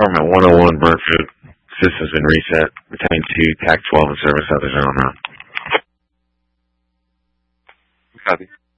Department 101, Burntwood. System's been reset. Retain 2, TAC 12 in service, others are on route. Copy.